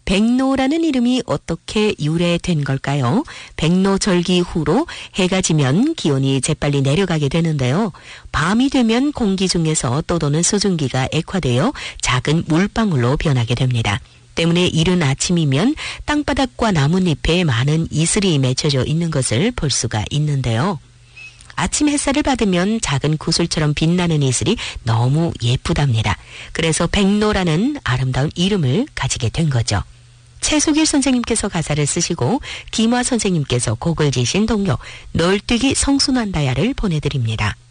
백로라는 이름이 어떻게 유래된 걸까요? 백로절기 후로 해가 지면 기온이 재빨리 내려가게 되는데요. 밤이 되면 공기 중에서 떠도는 수증기가 액화되어 작은 물방울로 변하게 됩니다. 때문에 이른 아침이면 땅바닥과 나뭇잎에 많은 이슬이 맺혀져 있는 것을 볼 수가 있는데요. 아침 햇살을 받으면 작은 구슬처럼 빛나는 이슬이 너무 예쁘답니다. 그래서 백로라는 아름다운 이름을 가지게 된 거죠. 최수길 선생님께서 가사를 쓰시고 김화 선생님께서 곡을 지신 동요 널뛰기 성순환다야를 보내드립니다.